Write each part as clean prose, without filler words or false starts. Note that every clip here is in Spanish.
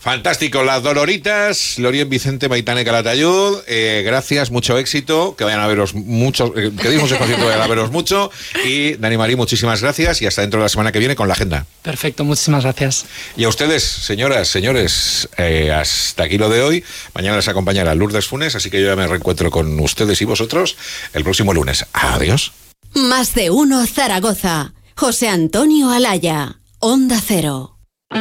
Fantástico, las Doloritas, Lorien Vicente Maitane Calatayud, gracias, mucho éxito, que vayan a veros muchos, que dimos el concierto, vayan a veros mucho, y Dani Marí, muchísimas gracias, y hasta dentro de la semana que viene con la agenda. Perfecto, muchísimas gracias. Y a ustedes, señoras, señores, hasta aquí lo de hoy. Mañana les acompañará Lourdes Funes, así que yo ya me reencuentro con ustedes y vosotros el próximo lunes. Adiós. Más de uno Zaragoza. José Antonio Alaya, Onda Cero.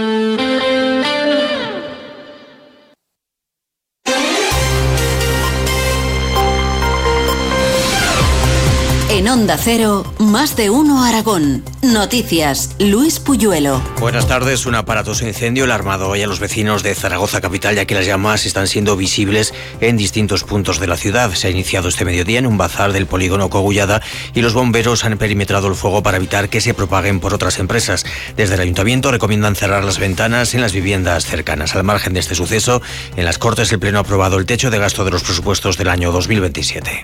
En Onda Cero, Más de uno Aragón. Noticias, Luis Puyuelo. Buenas tardes. Un aparatoso incendio alarmado hoy a los vecinos de Zaragoza capital, ya que las llamas están siendo visibles en distintos puntos de la ciudad. Se ha iniciado este mediodía en un bazar del polígono Cogullada y los bomberos han perimetrado el fuego para evitar que se propaguen por otras empresas. Desde el ayuntamiento recomiendan cerrar las ventanas en las viviendas cercanas. Al margen de este suceso, en las Cortes el Pleno ha aprobado el techo de gasto de los presupuestos del año 2027.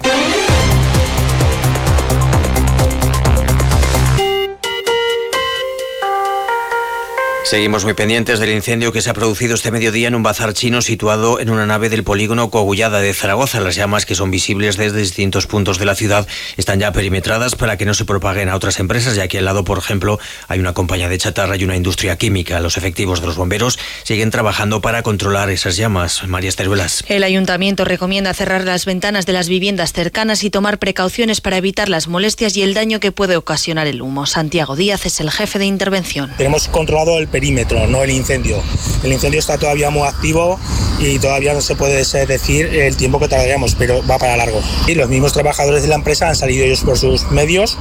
Seguimos muy pendientes del incendio que se ha producido este mediodía en un bazar chino situado en una nave del polígono Cogullada de Zaragoza. Las llamas, que son visibles desde distintos puntos de la ciudad, están ya perimetradas para que no se propaguen a otras empresas, ya que al lado, por ejemplo, hay una compañía de chatarra y una industria química. Los efectivos de los bomberos siguen trabajando para controlar esas llamas. María Esteruelas. El ayuntamiento recomienda cerrar las ventanas de las viviendas cercanas y tomar precauciones para evitar las molestias y el daño que puede ocasionar el humo. Santiago Díaz es el jefe de intervención. Tenemos controlado el perímetro, no el incendio. El incendio está todavía muy activo y todavía no se puede decir el tiempo que tardaríamos, pero va para largo. Y los mismos trabajadores de la empresa han salido ellos por sus medios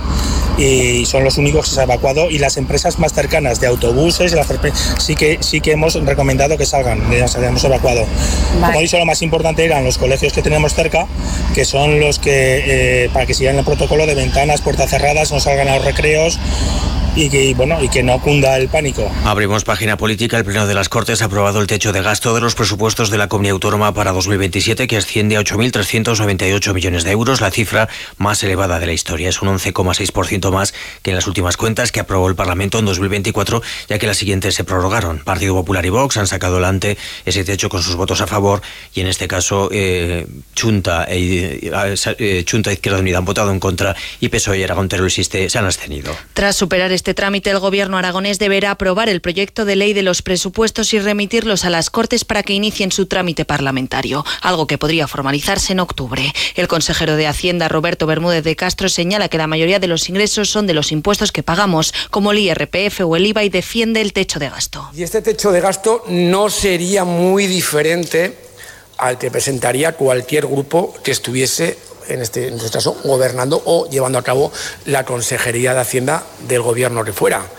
y son los únicos que se han evacuado, y las empresas más cercanas de autobuses sí que hemos recomendado que salgan, les hemos evacuado. Vale. Como he dicho, lo más importante eran los colegios que tenemos cerca, que son los que para que sigan el protocolo de ventanas, puertas cerradas, no salgan a los recreos y que no cunda el pánico. Abrimos página política. El Pleno de las Cortes ha aprobado el techo de gasto de los presupuestos de la Comunidad Autónoma para 2027, que asciende a 8.398 millones de euros, la cifra más elevada de la historia. Es un 11,6% más que en las últimas cuentas que aprobó el Parlamento en 2024, ya que las siguientes se prorrogaron. Partido Popular y Vox han sacado adelante ese techo con sus votos a favor, y en este caso Chunta Izquierda Unida han votado en contra, y PSOE y Aragón Teruel se han abstenido. Tras superar este trámite, el gobierno aragonés deberá aprobar el proyecto de ley de los presupuestos y remitirlos a las Cortes para que inicien su trámite parlamentario, algo que podría formalizarse en octubre. El consejero de Hacienda, Roberto Bermúdez de Castro, señala que la mayoría de los ingresos son de los impuestos que pagamos, como el IRPF o el IVA, y defiende el techo de gasto. Y este techo de gasto no sería muy diferente al que presentaría cualquier grupo que estuviese en este caso gobernando o llevando a cabo la Consejería de Hacienda del gobierno que fuera.